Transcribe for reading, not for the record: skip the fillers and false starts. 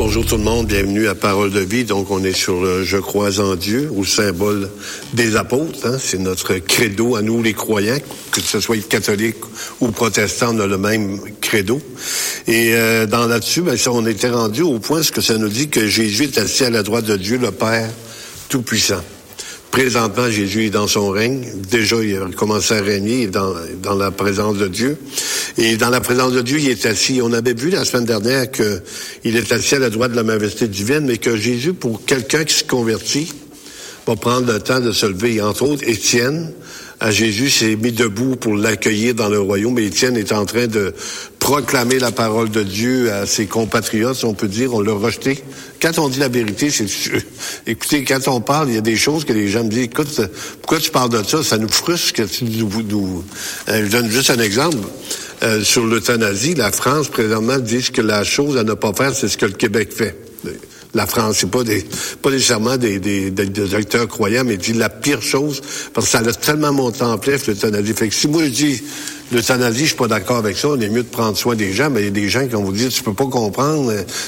Bonjour tout le monde, bienvenue à Parole de vie. Donc, on est sur le « Je crois en Dieu » ou symbole des apôtres. Hein? C'est notre credo à nous, les croyants, que ce soit catholique ou protestant, on a le même credo. Et dans là-dessus, on était rendu au point ce que ça nous dit que Jésus est assis à la droite de Dieu, le Père Tout-Puissant. Présentement, Jésus est dans son règne. Déjà, il a commencé à régner dans la présence de Dieu. Et dans la présence de Dieu, il est assis. On avait vu la semaine dernière qu'il est assis à la droite de la majesté divine, mais que Jésus, pour quelqu'un qui se convertit, va prendre le temps de se lever. Et entre autres, Étienne, à Jésus, s'est mis debout pour l'accueillir dans le royaume. Et Étienne est en train de proclamer la parole de Dieu à ses compatriotes, si on peut dire. On l'a rejeté. Quand on dit la vérité, c'est sûr. Écoutez, quand on parle, il y a des choses que les gens me disent, écoute, pourquoi tu parles de ça? Ça nous frustre que tu nous... Je donne juste un exemple. Sur l'euthanasie, la France, présentement, dit que la chose à ne pas faire, c'est ce que le Québec fait. La France, c'est pas nécessairement des acteurs croyants, mais dit la pire chose, parce que ça a tellement monté en flèche, l'euthanasie. Fait que si moi je dis l'euthanasie, je suis pas d'accord avec ça, on est mieux de prendre soin des gens, mais il y a des gens qui vont vous dire, tu peux pas comprendre,